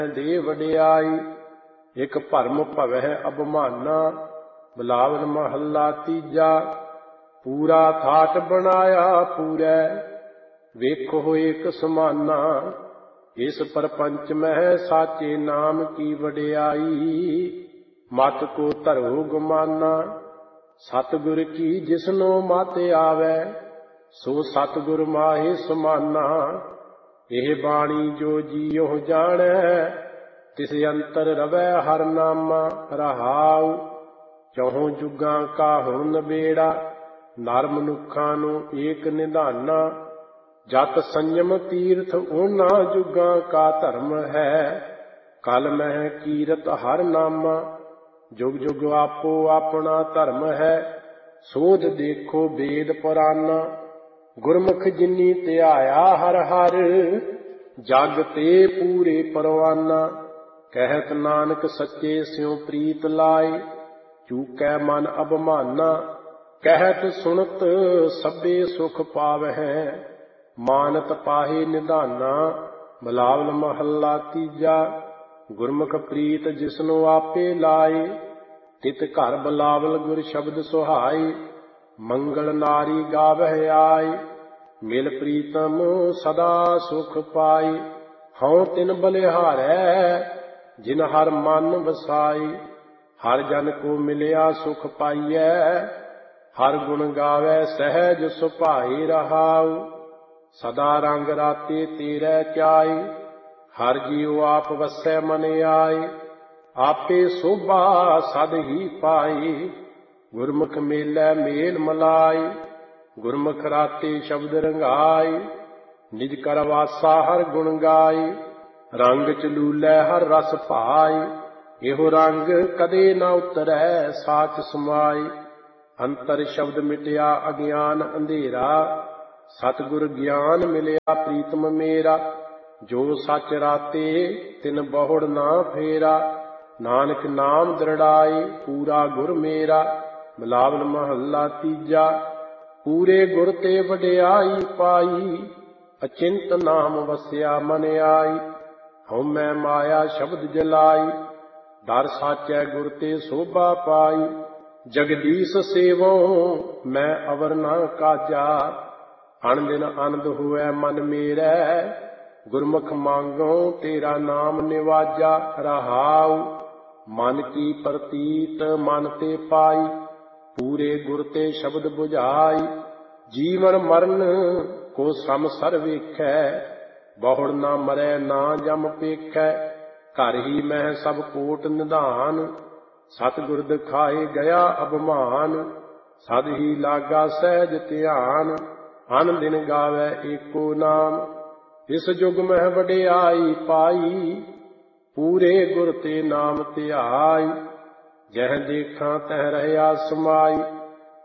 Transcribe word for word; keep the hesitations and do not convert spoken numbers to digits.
ਦੇ ਵਡਿਆਈ। ਇਕ ਭਰਮ ਭਵਹਿ ਅਭਮਾਨਾ, ਬਿਲਾਵਲ ਮਹੱਲਾ ਤੀਜਾ। ਪੂਰਾ ਥਾਟ ਬਣਾਇਆ ਪੂਰੈ, ਵੇਖੋ ਏਕ ਸਮਾਨਾ। ਇਸ ਪਰਪੰਚ ਮਹਿ ਸਾਚੇ ਨਾਮ ਕੀ ਵਡਿਆਈ, ਮਤ ਕੋ ਧਰੋ ਗੁਮਾਨਾ। ਸਤਿਗੁਰ ਕੀ ਜਿਸਨੋ ਮਤ ਆਵੈ, ਸੋ ਸਤਿਗੁਰ ਮਾਹੇ ਸਮਾਨਾ। ਇਹ ਬਾਣੀ ਜੋ ਜੀਉ ਜਾਣੈ, ਤਿਸ ਅੰਤਰ ਰਵੈ ਹਰਿ ਨਾਮਾ। ਰਹਾਉ ਚਹੁ ਜੁਗਾਂ ਕਾ ਹੁ ਨਬੇੜਾ, ਨਰ ਮਨੁੱਖਾਂ ਨੂੰ ਏਕ ਨਿਧਾਨਾ। ਜਤ ਸੰਜਮ ਤੀਰਥ ਉਹਨਾਂ ਜੁਗਾਂ ਕਾ ਧਰਮ ਹੈ, ਕਲ ਮਹਿ ਕੀਰਤ ਹਰਿ ਨਾਮਾ। ਜੁਗ ਜੁਗ ਆਪੋ ਆਪਣਾ ਧਰਮ ਹੈ, ਸੋਧ ਦੇਖੋ ਵੇਦ ਪੁਰਾਨਾ। ਗੁਰਮੁਖ ਜਿਨੀ ਧਿਆਇਆ ਹਰਿ ਹਰਿ, ਜਗ ਤੇ ਪੂਰੇ ਪਰਵਾਨਾ। ਕਹਿਤ ਨਾਨਕ ਸੱਚੇ ਸਿਉ ਪ੍ਰੀਤ ਲਾਏ, ਚੂਕੈ ਮਨ ਅਭਮਾਨਾ। ਕਹਿਤ ਸੁਣਤ ਸਭੇ ਸੁਖ ਪਾਵਹਿ, ਮਾਨਤ ਪਾਹੇ ਨਿਧਾਨਾ। ਬਿਲਾਵਲ ਮਹੱਲਾ ਤੀਜਾ। ਗੁਰਮੁਖ ਪ੍ਰੀਤ ਜਿਸਨੋ ਆਪੇ ਲਾਏ, ਤਿਤ ਘਰ ਬਿਲਾਵਲ ਗੁਰ ਸ਼ਬਦ ਸੁਹਾਏ। ਮੰਗਲ ਨਾਰੀ ਗਾਵਹਿ ਆਏ, ਮਿਲ ਪ੍ਰੀਤਮ ਸਦਾ ਸੁਖ ਪਾਏ। ਹਉ ਤਿਨ ਬਲਿਹਾਰੈ, ਜਿਨ ਹਰ ਮਨ ਵਸਾਏ। ਹਰ ਜਨ ਕੋ ਮਿਲਿਆ ਸੁਖ ਪਾਈਐ, ਹਰ ਗੁਣ ਗਾਵੈ ਸਹਿਜ ਸੁਭਾਏ। ਰਹਾਉ ਸਦਾ ਰੰਗ ਰਾਤੇ ਤੇਰੇ ਚਾਏ, ਹਰ ਜੀਉ ਆਪ ਵਸੈ ਮਨ ਆਏ। ਆਪੇ ਸੋਭਾ ਸਦ ਹੀ ਪਾਏ, ਗੁਰਮੁਖ ਮੇਲੈ ਮੇਲ ਮਲਾਏ। ਗੁਰਮੁਖ ਰਾਤੇ ਸ਼ਬਦ ਰੰਗਾਏ, ਨਿਜ ਕਰ ਵਾਸਾ ਹਰ ਗੁਣ ਗਾਏ। ਰੰਗ ਚਲੂਲੈ ਹਰ ਰਸ ਭਾਏ, ਇਹੋ ਰੰਗ ਕਦੇ ਨਾ ਉਤਰੈ ਸਾਚ ਸਮਾਏ। ਅੰਤਰ ਸ਼ਬਦ ਮਿਟਿਆ ਅਗਿਆਨ ਅੰਧੇਰਾ, ਸਤਿਗੁਰ ਗਿਆਨ ਮਿਲਿਆ ਪ੍ਰੀਤਮ ਮੇਰਾ। ਜੋ ਸਚ ਰਾਤੇ ਤਿਨ ਬਹੁੜ ਨਾ ਫੇਰਾ, ਨਾਨਕ ਨਾਮ ਦ੍ਰਿੜਾਏ ਪੂਰਾ ਗੁਰ ਮੇਰਾ। ਬਿਲਾਵਲ ਮਹੱਲਾ ਤੀਜਾ। ਪੂਰੇ ਗੁਰ ਤੇ ਵਡਿਆਈ ਪਾਈ, ਅਚਿੰਤ ਨਾਮ ਵਸਿਆ ਮਨ ਆਈ। ਹਉਮੈ ਮਾਇਆ ਸ਼ਬਦ ਜਲਾਈ, ਡਰ ਸਾਚੈ ਗੁਰ ਤੇ ਸੋਭਾ ਪਾਈ। ਜਗਦੀਸ਼ ਸੇਵੋ ਮੈਂ ਅਵਰ ਨਾ ਕਾਜਾ, ਅਣ ਦਿਨ ਆਨੰਦ ਹੋਇ ਮਨ ਮੇਰੈ। ਗੁਰਮੁਖ ਮੰਗੋ ਤੇਰਾ ਨਾਮ ਨਿਵਾਜਾ। ਰਹਾਉ ਮਨ ਕੀ ਪ੍ਰਤੀਤ ਮਨ ਤੇ ਪਾਈ, ਪੂਰੇ ਗੁਰ ਤੇ ਸ਼ਬਦ ਬੁਝਾਈ। ਜੀਵਨ ਮਰਨ ਕੋ ਸਮਸਰ ਵੇਖੈ, ਬਹੁੜ ਨਾ ਮਰੈ ਨਾ ਜਮ ਪੇਖੈ। ਘਰ ਹੀ ਮਹਿ ਸਭ ਕੋਟ ਨਿਧਾਨ, ਸਤਿਗੁਰ ਦਿਖਾਏ ਗਿਆ ਅਭਮਾਨ। ਸਦ ਹੀ ਲਾਗਾ ਸਹਿਜ ਧਿਆਨ, ਅਨ ਦਿਨ ਗਾਵੈ ਏਕੋ ਨਾਮ। ਇਸ ਜੁਗ ਮਹਿ ਵਡਿਆਈ ਪਾਈ, ਪੂਰੇ ਗੁਰ ਤੇ ਨਾਮ ਧਿਆਈ। ਜਹ ਦੇਖਾਂ ਤਹ ਰਹਿਆ ਸਮਾਈ,